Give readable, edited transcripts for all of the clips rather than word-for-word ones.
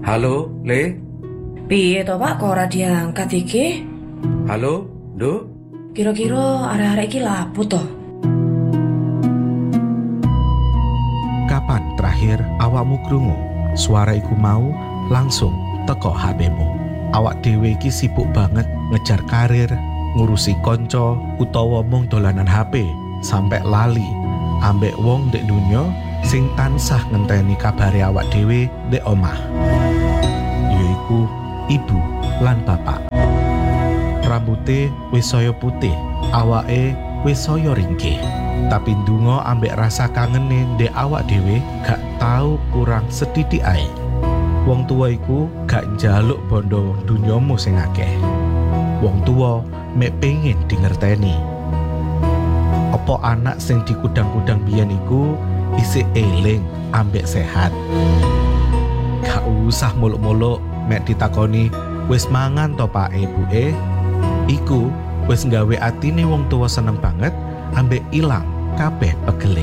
Halo, Le? Piye to Pak, kok ora diangkat iki? Halo, Nduk? Kira-kira arek-arek iki lapo to? Kapan terakhir awakmu krungu suara iku mau langsung teko HP-mu? Awak dhewe iki sibuk banget ngejar karir, ngurusi konco utawa mung dolanan HP, sampai lali ambek wong ndek dunya sing tansah ngenteni kabare awak dhewe ndek omah. Yaiku ibu lan bapak. Rambute wis saya putih, awake wis saya ringkih. Tapi ndonga ambek rasa kangene ndek awak dhewe gak tau kurang sedidik ae. Wong tua iku gak njaluk bondo dunyamu sing akeh. Wong tua mek pengen dingerteni. Apa anak sing dikudang-kudang biyen iku isih eling ambek sehat. Gak usah muluk-muluk mek ditakoni wis mangan to Pak Ibuke. Iku wis nggawe atine wong tua seneng banget ambek ilang kabeh pegele.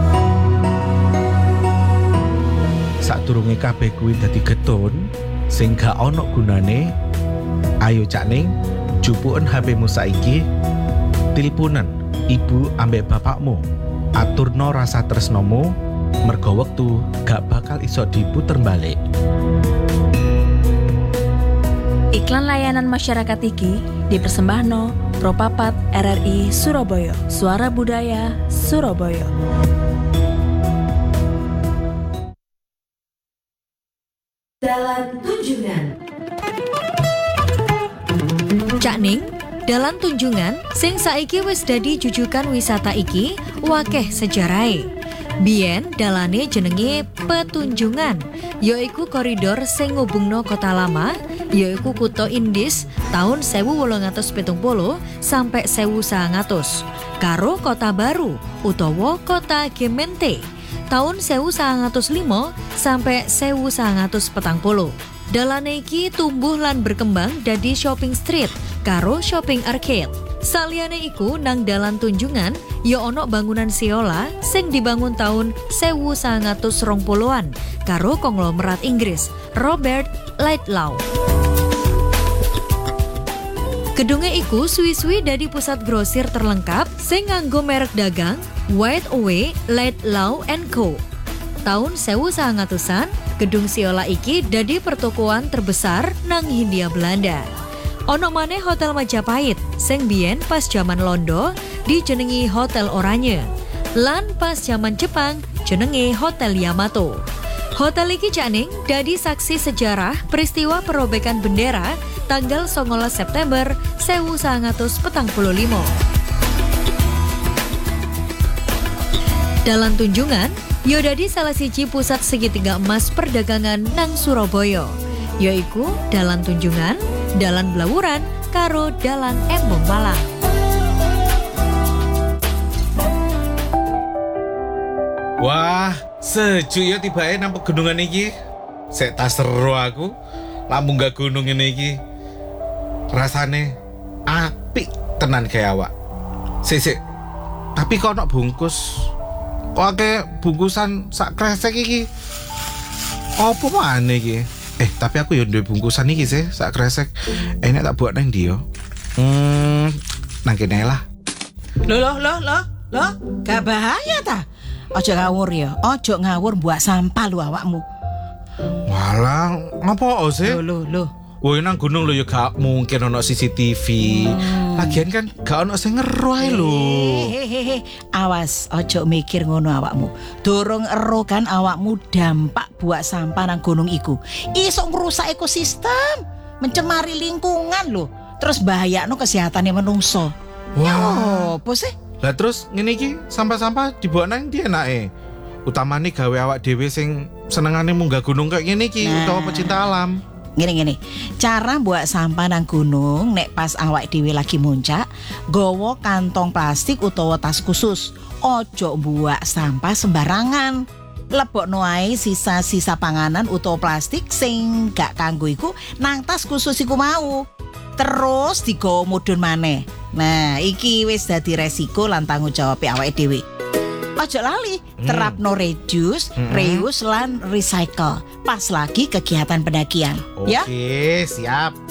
Sadurunge kabeh kuwi dadi getun sing gak ono gunane, ayo Cak Ning, jupuken HP-mu saiki, tilpunen ibu ambek bapakmu, aturno rasa tresnomu, mergo wektu gak bakal iso diputer balik. Iklan layanan masyarakat iki dipersembahno Propapat RRI Surabaya, Suara Budaya Surabaya. Dalan Tunjungan. Cak Ning, dalan tunjungan sing saiki wis dadi jujukan wisata iki wakeh sejarahe. Biyen dalane jenenge Petunjungan, yaiku koridor sing ngubungno Kota Lama, yaiku Kutha Indis tahun 1870 sampai 1900, karo Kota Baru utawa Kota Gemeente tahun 1905 sampai 1940. Dalane iki tumbuh lan berkembang dadi shopping street karo shopping arcade. Saliyane iku nang dalan tunjungan ya ono bangunan siola sing dibangun tahun 1920-an karo konglomerat Inggris Robert Laidlaw. Gedunge iku suwi-suwi dadi pusat grosir terlengkap sing nganggo merek dagang White Away Laidlaw & Co. Tahun 1900-an, gedung siola iki dadi pertokoan terbesar nang Hindia Belanda. Ono maneh Hotel Majapahit sing biyen pas jaman Londo dijenengi Hotel Oranye. Lan pas jaman Jepang jenenge Hotel Yamato. Hotel iki Cak Ning dadi saksi sejarah peristiwa perobekan bendera tanggal 19 September 1945. Dalan tunjungan yo dadi salah siji pusat segitiga emas perdagangan nang Surabaya, yaiku dalan tunjungan, dalan Blawuran, karo dalan Embong Malang. Wah, sejuk ya tibae nang pegunungan iki. Sek tak seru aku, lamun gak gunung ngene iki. Rasane apik tenan kayak awak. Sik, tapi kok ono bungkus. Kok akeh bungkusan sak kresek iki. Apa maneh iki? Tapi aku ya duwe bungkusan iki sih, sak kresek. Enak tak buat nang ndi yo? Nang kene lah. Loh, gak bahaya ta? Ojo ngawur ya, ojo ngawur buat sampah lu awakmu. Walah, ngapa sih? Loh. Woi nang gunung lo ya gak mungkin ono CCTV. Lagian kan gak ono sing ngeru ae lho. Hehehe, awas ojo mikir ngono awakmu. Dorong ero kan awakmu dampak buat sampah nang gunung iku. Iso ngrusak ekosistem, mencemari lingkungan lho. Terus bahayakno kesehatane menungso. Wah, apa sih? Lah terus ngene iki sampah-sampah dibawa nang ndi enake? Utamane gawe awak dhewe sing senengane munggah gunung kayak ngene iki utawa pecinta alam. Gini, cara buat sampah nang gunung nek pas awak dhewe lagi muncak, gowo kantong plastik utawa tas khusus. Ojo buat sampah sembarangan. Lebokno ae sisa-sisa panganan utawa plastik sing gak kanggo iku nang tas khusus iku mau. Terus digawa mudhun maneh. Nah, iki wis dadi resiko lan tanggung jawab awake dhewe. Ojo lali, terapno reduce, reuse lan recycle. Pas lagi kegiatan pendakian. Ya. Oke, siap.